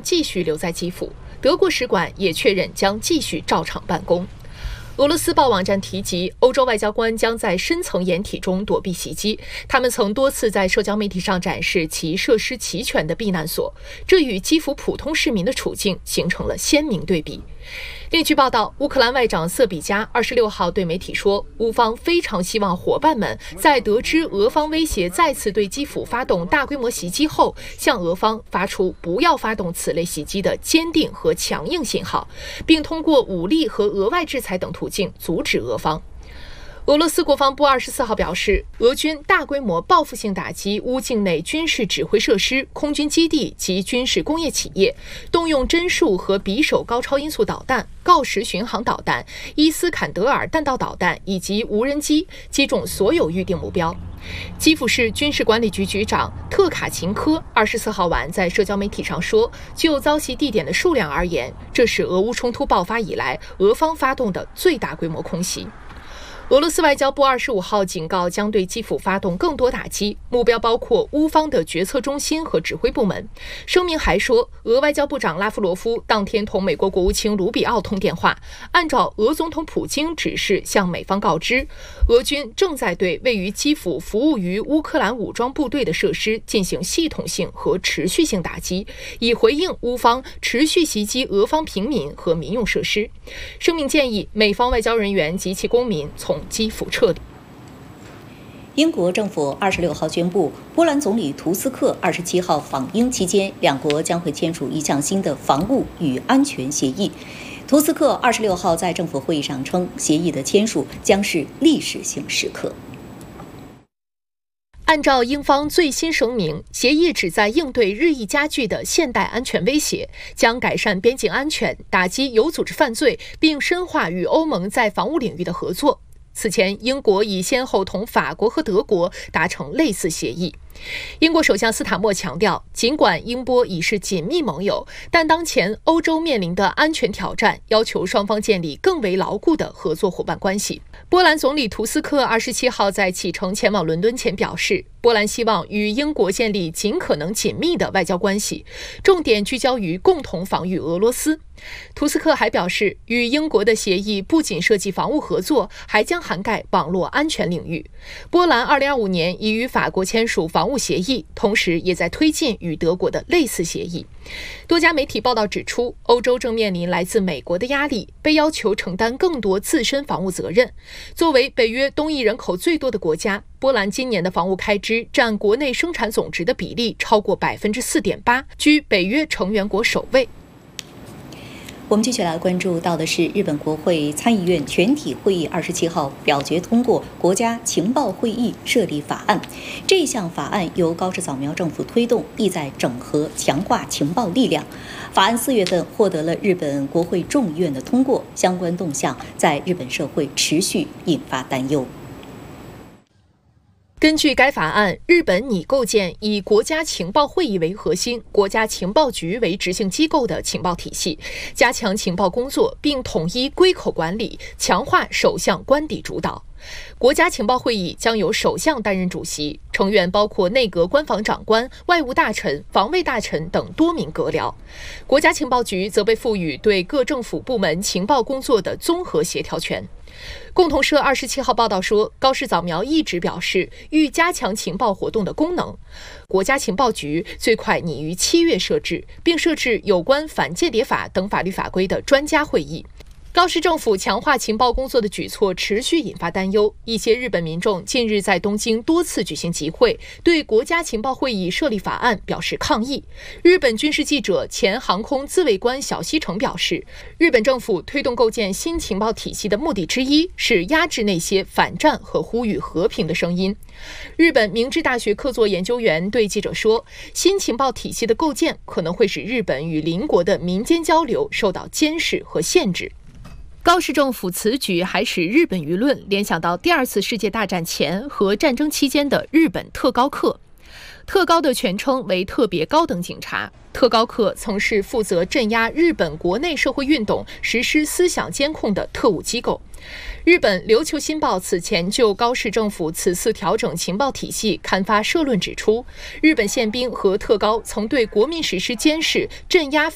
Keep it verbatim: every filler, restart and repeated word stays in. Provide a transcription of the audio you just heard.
继续留在基辅，德国使馆也确认将继续照常办公。俄罗斯报网站提及，欧洲外交官将在深层掩体中躲避袭击。他们曾多次在社交媒体上展示其设施齐全的避难所，这与基辅普通市民的处境形成了鲜明对比。另据报道，乌克兰外长瑟比加二十六号对媒体说，乌方非常希望伙伴们在得知俄方威胁再次对基辅发动大规模袭击后，向俄方发出不要发动此类袭击的坚定和强硬信号，并通过武力和额外制裁等途径阻止俄方。俄罗斯国防部二十四号表示，俄军大规模报复性打击乌境内军事指挥设施、空军基地及军事工业企业，动用针数和匕首高超音速导弹、锆石巡航导弹、伊斯坎德尔弹道导弹以及无人机，击中所有预定目标。基辅市军事管理局局长特卡琴科二十四号晚在社交媒体上说，就遭袭地点的数量而言，这是俄乌冲突爆发以来俄方发动的最大规模空袭。俄罗斯外交部二十五号警告，将对基辅发动更多打击，目标包括乌方的决策中心和指挥部门。声明还说，俄外交部长拉夫罗夫当天同美国国务卿卢比奥通电话，按照俄总统普京指示向美方告知，俄军正在对位于基辅服务于乌克兰武装部队的设施进行系统性和持续性打击，以回应乌方持续袭击俄方平民和民用设施。声明建议美方外交人员及其公民从基辅撤离。 英国政府二十六号宣布，波兰总理图斯克二十七号访英期间，两国将会签署一项新的防务与安全协议。图斯克二十六号在政府会议上称，协议的签署将是历史性时刻。 按照英方最新声明，协议旨在应对日益加剧的现代安全威胁，将改善边境安全，打击有组织犯罪，并深化与欧盟在防务领域的合作。此前，英国已先后同法国和德国达成类似协议。英国首相斯塔默强调，尽管英波已是紧密盟友，但当前欧洲面临的安全挑战要求双方建立更为牢固的合作伙伴关系。波兰总理图斯克二十七号在启程前往伦敦前表示，波兰希望与英国建立尽可能紧密的外交关系，重点聚焦于共同防御俄罗斯。图斯克还表示，与英国的协议不仅涉及防务合作，还将涵盖网络安全领域。波兰二零二五年已与法国签署防务协议，同时也在推进与德国的类似协议。多家媒体报道指出，欧洲正面临来自美国的压力，被要求承担更多自身防务责任。作为北约东裔人口最多的国家，波兰今年的防务开支占国内生产总值的比例超过百分之四点八，居北约成员国首位。 我们接下来关注到的是，日本国会参议院全体会议二十七号表决通过国家情报会议设立法案。这项法案由高市早苗政府推动，意在整合强化情报力量。法案四月份获得了日本国会众议院的通过，相关动向在日本社会持续引发担忧。 根据该法案，日本拟构建以国家情报会议为核心、国家情报局为执行机构的情报体系，加强情报工作，并统一归口管理，强化首相官邸主导。国家情报会议将由首相担任主席，成员包括内阁官房长官、外务大臣、防卫大臣等多名阁僚。国家情报局则被赋予对各政府部门情报工作的综合协调权。共同社二十七号报道说，高市早苗一直表示欲加强情报活动的功能。国家情报局最快拟于七月设置，并设置有关反间谍法等法律法规的专家会议。高市政府强化情报工作的举措持续引发担忧，一些日本民众近日在东京多次举行集会，对国家情报会议设立法案表示抗议。日本军事记者、前航空自卫官小西成表示，日本政府推动构建新情报体系的目的之一是压制那些反战和呼吁和平的声音。日本明治大学客座研究员对记者说，新情报体系的构建可能会使日本与邻国的民间交流受到监视和限制。高市政府此举还使日本舆论联想到第二次世界大战前和战争期间的日本特高课。特高的全称为特别高等警察。特高课曾是负责镇压日本国内社会运动、实施思想监控的特务机构。日本琉球新报此前就高市政府此次调整情报体系刊发社论指出，日本宪兵和特高曾对国民实施监视、镇压